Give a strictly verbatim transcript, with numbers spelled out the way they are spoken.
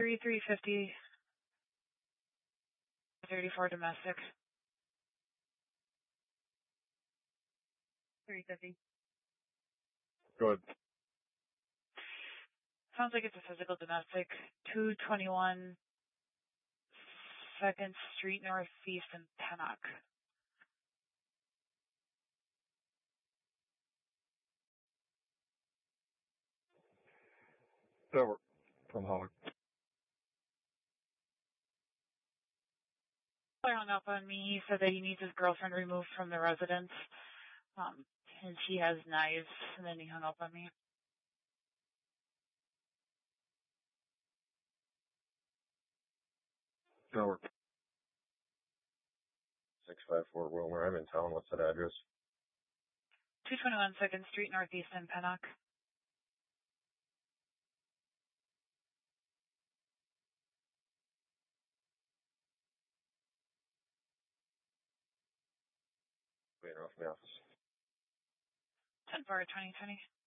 thirty-three fifty, thirty-four domestic. three fifty. Good. Sounds like it's a physical domestic. two twenty-one second Street Northeast in Pennock. Over. From Howard. Hung up on me. He said that he needs his girlfriend removed from the residence. Um, and she has knives, and then he hung up on me. Over. six five four Wilmer. I'm in town. What's that address? two twenty-one second Street Northeast in Pennock. Waiting off in the office. ten four twenty twenty.